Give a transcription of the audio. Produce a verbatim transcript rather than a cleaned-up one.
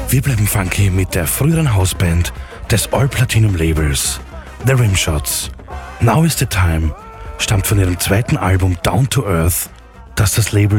Wir bleiben funky mit der früheren Hausband des All-Platinum-Labels, The Rimshots. Now is the Time stammt von ihrem zweiten Album Down to Earth, das das Label